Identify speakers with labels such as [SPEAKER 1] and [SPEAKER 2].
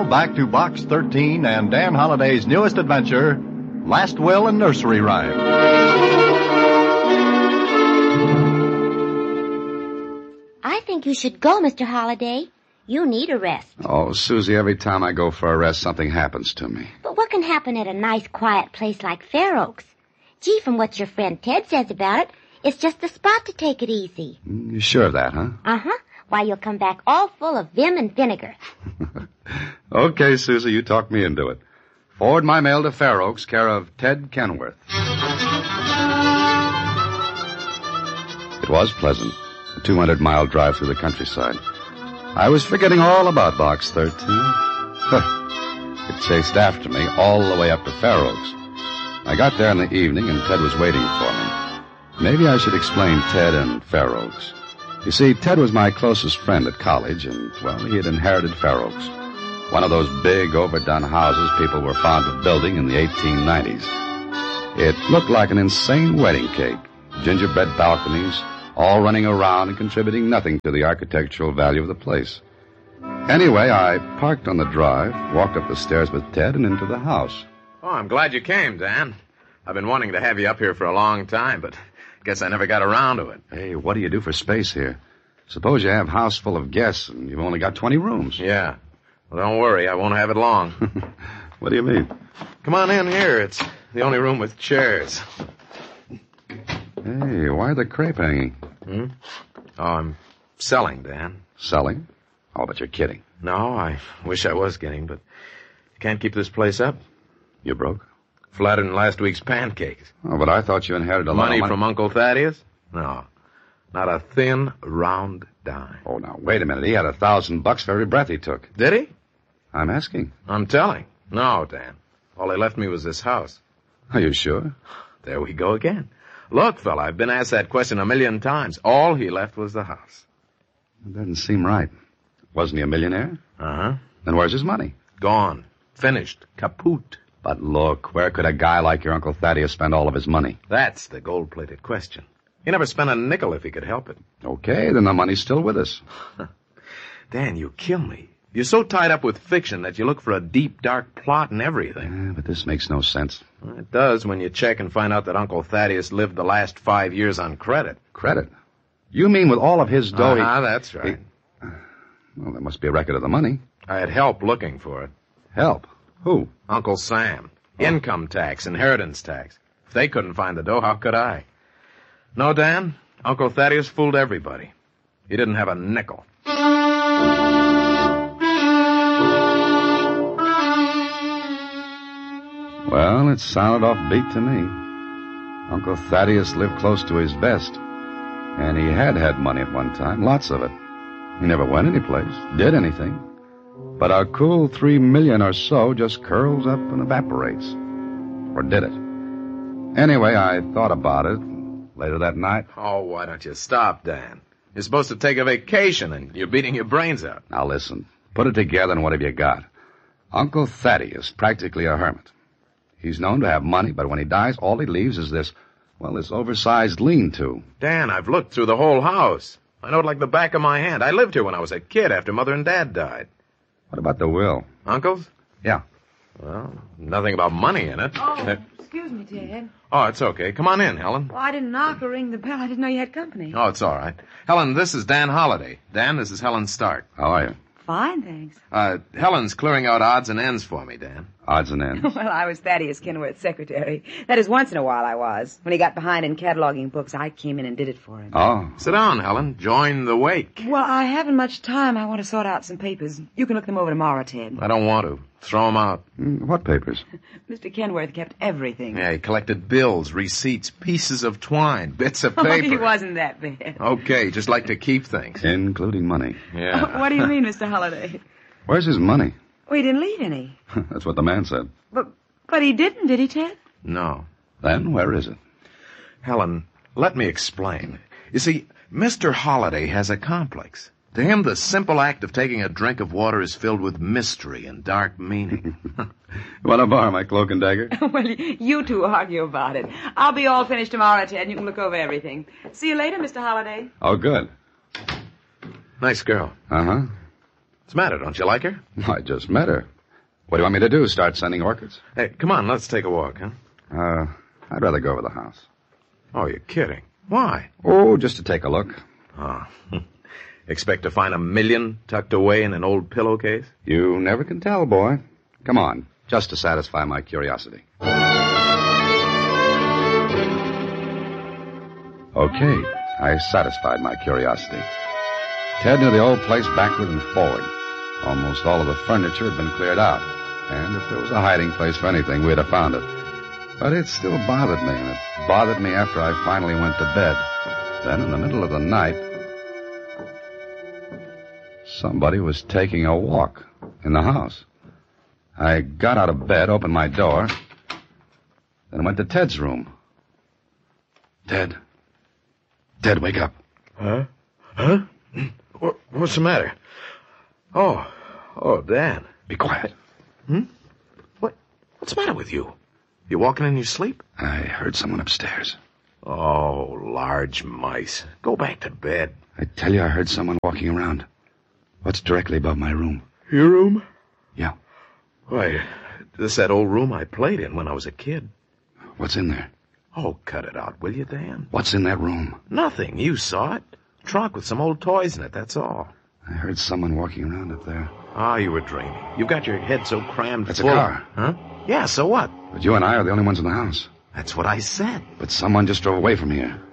[SPEAKER 1] back to Box 13 and Dan Holliday's newest adventure, Last Will and Nursery Rhyme.
[SPEAKER 2] I think you should go, Mr. Holliday. You need a rest.
[SPEAKER 3] Oh, Susie, every time I go for a rest, something happens to me.
[SPEAKER 2] But what can happen at a nice, quiet place like Fair Oaks? Gee, from what your friend Ted says about it, it's just the spot to take it easy.
[SPEAKER 3] You sure of that, huh?
[SPEAKER 2] Uh-huh. Why, you'll come back all full of vim and vinegar.
[SPEAKER 3] Okay, Susie, you talked me into it. Forward my mail to Fair Oaks, care of Ted Kenworth. It was pleasant, a 200-mile drive through the countryside. I was forgetting all about Box 13. It chased after me all the way up to Fair Oaks. I got there in the evening, and Ted was waiting for me. Maybe I should explain Ted and Fair Oaks. You see, Ted was my closest friend at college, and, well, he had inherited Fair Oaks. One of those big, overdone houses people were fond of building in the 1890s. It looked like an insane wedding cake. Gingerbread balconies, all running around and contributing nothing to the architectural value of the place. Anyway, I parked on the drive, walked up the stairs with Ted, and into the house.
[SPEAKER 4] Oh, I'm glad you came, Dan. I've been wanting to have you up here for a long time, but guess I never got around to it.
[SPEAKER 3] Hey, what do you do for space here? Suppose you have a house full of guests and you've only got 20 rooms.
[SPEAKER 4] Yeah. Well, don't worry, I won't have it long.
[SPEAKER 3] What do you mean?
[SPEAKER 4] Come on in here. It's the only room with chairs.
[SPEAKER 3] Hey, why the crepe hanging?
[SPEAKER 4] Oh, I'm selling, Dan.
[SPEAKER 3] Selling? Oh, but you're kidding.
[SPEAKER 4] No, I wish I was kidding, but I can't keep this place up.
[SPEAKER 3] You broke?
[SPEAKER 4] Flatter than last week's pancakes.
[SPEAKER 3] Oh, but I thought you inherited a lot of
[SPEAKER 4] money from Uncle Thaddeus? No. Not a thin, round dime.
[SPEAKER 3] Oh, now, wait a minute. He had $1,000 for every breath he took.
[SPEAKER 4] Did he?
[SPEAKER 3] I'm asking.
[SPEAKER 4] I'm telling. No, Dan. All he left me was this house.
[SPEAKER 3] Are you sure?
[SPEAKER 4] There we go again. Look, fella, I've been asked that question 1,000,000 times. All he left was the house.
[SPEAKER 3] It doesn't seem right. Wasn't he a millionaire?
[SPEAKER 4] Uh-huh.
[SPEAKER 3] Then where's his money?
[SPEAKER 4] Gone. Finished. Kaput.
[SPEAKER 3] But look, where could a guy like your Uncle Thaddeus spend all of his money?
[SPEAKER 4] That's the gold-plated question. He never spent a nickel if he could help it.
[SPEAKER 3] Okay, then the money's still with us.
[SPEAKER 4] Dan, you kill me. You're so tied up with fiction that you look for a deep, dark plot in everything.
[SPEAKER 3] Yeah, but this makes no sense.
[SPEAKER 4] It does when you check and find out that Uncle Thaddeus lived the last 5 years on credit.
[SPEAKER 3] Credit? You mean with all of his dough?
[SPEAKER 4] That's right.
[SPEAKER 3] Well, there must be a record of the money.
[SPEAKER 4] I had help looking for it.
[SPEAKER 3] Help? Who?
[SPEAKER 4] Uncle Sam. Income tax, inheritance tax. If they couldn't find the dough, how could I? No, Dan, Uncle Thaddeus fooled everybody. He didn't have a nickel.
[SPEAKER 3] Well, it sounded offbeat to me. Uncle Thaddeus lived close to his vest. And he had money at one time, lots of it. He never went anyplace, did anything. But a cool $3 million or so just curls up and evaporates. Or did it? Anyway, I thought about it later that night.
[SPEAKER 4] Oh, why don't you stop, Dan? You're supposed to take a vacation, and you're beating your brains out.
[SPEAKER 3] Now listen, put it together and what have you got? Uncle Thaddeus, practically a hermit. He's known to have money, but when he dies, all he leaves is this oversized lean-to.
[SPEAKER 4] Dan, I've looked through the whole house. I know it like the back of my hand. I lived here when I was a kid after Mother and Dad died.
[SPEAKER 3] What about the will?
[SPEAKER 4] Uncle's?
[SPEAKER 3] Yeah.
[SPEAKER 4] Well, nothing about money in it.
[SPEAKER 5] Oh, excuse me, Ted.
[SPEAKER 4] Oh, it's okay. Come on in, Helen.
[SPEAKER 5] Well, I didn't knock or ring the bell. I didn't know you had company.
[SPEAKER 4] Oh, it's all right. Helen, this is Dan Holliday. Dan, this is Helen Stark.
[SPEAKER 3] How are you?
[SPEAKER 5] Fine, thanks.
[SPEAKER 4] Helen's clearing out odds and ends for me, Dan.
[SPEAKER 3] Odds and ends?
[SPEAKER 5] Well, I was Thaddeus Kenworth's secretary. That is, once in a while I was. When he got behind in cataloging books, I came in and did it for him.
[SPEAKER 3] Oh.
[SPEAKER 4] Sit down, Helen. Join the wake.
[SPEAKER 5] Well, I haven't much time. I want to sort out some papers. You can look them over tomorrow, Ted.
[SPEAKER 4] I don't want to. Throw them out.
[SPEAKER 3] What papers?
[SPEAKER 5] Mr. Kenworth kept everything.
[SPEAKER 4] Yeah, he collected bills, receipts, pieces of twine, bits of paper.
[SPEAKER 5] Oh, he wasn't that bad.
[SPEAKER 4] Okay, just like to keep things.
[SPEAKER 3] Including money.
[SPEAKER 4] Yeah.
[SPEAKER 5] What do you mean, Mr. Holliday?
[SPEAKER 3] Where's his money?
[SPEAKER 5] Well, he didn't leave any.
[SPEAKER 3] That's what the man said.
[SPEAKER 5] But he didn't, did he, Ted?
[SPEAKER 4] No.
[SPEAKER 3] Then where is it?
[SPEAKER 4] Helen, let me explain. You see, Mr. Holliday has a complex. To him, the simple act of taking a drink of water is filled with mystery and dark meaning.
[SPEAKER 3] Want to borrow my cloak and dagger?
[SPEAKER 5] Well, you two argue about it. I'll be all finished tomorrow, Ted, and you can look over everything. See you later, Mr. Holliday.
[SPEAKER 3] Oh, good.
[SPEAKER 4] Nice girl.
[SPEAKER 3] Uh-huh.
[SPEAKER 4] What's the matter? Don't you like her?
[SPEAKER 3] I just met her. What do you want me to do, start sending orchids?
[SPEAKER 4] Hey, come on, let's take a walk, huh?
[SPEAKER 3] I'd rather go over the house.
[SPEAKER 4] Oh, you're kidding. Why?
[SPEAKER 3] Oh, just to take a look.
[SPEAKER 4] Oh. Expect to find $1 million tucked away in an old pillowcase?
[SPEAKER 3] You never can tell, boy. Come on, just to satisfy my curiosity. Okay, I satisfied my curiosity. Ted knew the old place backward and forward. Almost all of the furniture had been cleared out, and if there was a hiding place for anything, we'd have found it. But it still bothered me, and it bothered me after I finally went to bed. Then, in the middle of the night, somebody was taking a walk in the house. I got out of bed, opened my door, then went to Ted's room. Ted, wake up.
[SPEAKER 4] Huh? What's the matter? Oh, Dan.
[SPEAKER 3] Be quiet.
[SPEAKER 4] What's the matter with you? You walking in your sleep?
[SPEAKER 3] I heard someone upstairs.
[SPEAKER 4] Oh, large mice. Go back to bed.
[SPEAKER 3] I tell you, I heard someone walking around. What's directly above my room?
[SPEAKER 4] Your room?
[SPEAKER 3] Yeah.
[SPEAKER 4] Why, this is that old room I played in when I was a kid.
[SPEAKER 3] What's in there?
[SPEAKER 4] Oh, cut it out, will you, Dan?
[SPEAKER 3] What's in that room?
[SPEAKER 4] Nothing. You saw it. Trunk with some old toys in it, that's all.
[SPEAKER 3] I heard someone walking around up there.
[SPEAKER 4] Ah, you were dreaming. You've got your head so crammed
[SPEAKER 3] That's
[SPEAKER 4] full.
[SPEAKER 3] a car.
[SPEAKER 4] Huh? Yeah, so what?
[SPEAKER 3] But you and I are the only ones in the house.
[SPEAKER 4] That's what I said.
[SPEAKER 3] But someone just drove away from here.